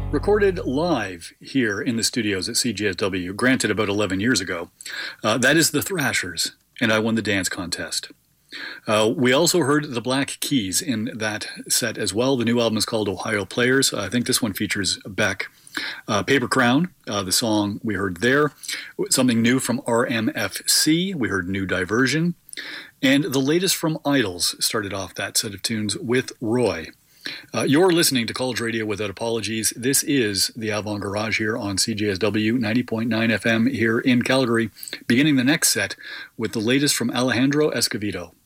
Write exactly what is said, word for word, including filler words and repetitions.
Recorded live here in the studios at C J S W, granted about eleven years ago. Uh, that is the Thrashers, and I won the dance contest. Uh, we also heard the Black Keys in that set as well. The new album is called Ohio Players. Uh, I think this one features Beck. Uh, Paper Crown, uh, the song we heard there. Something new from R M F C. We heard New Diversion. And the latest from Idols started off that set of tunes with Roy. Uh, you're listening to College Radio Without Apologies. This is the Avant Garage here on C J S W ninety point nine F M here in Calgary, beginning the next set with the latest from Alejandro Escovedo.